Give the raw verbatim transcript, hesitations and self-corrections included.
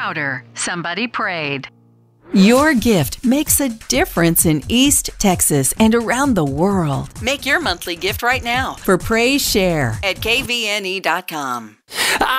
louder. Somebody prayed. Your gift makes a difference in East Texas and around the world. Make your monthly gift right now for Praise Share at K V N E dot com.